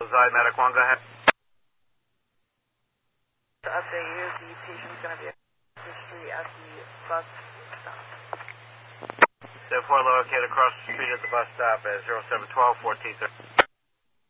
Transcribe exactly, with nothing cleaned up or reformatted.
Zai Medic one, go ahead. To update you, the patient's going to be across the street at the bus stop. seven four located across the street at the bus stop at zero seven one two, fourteen thirty.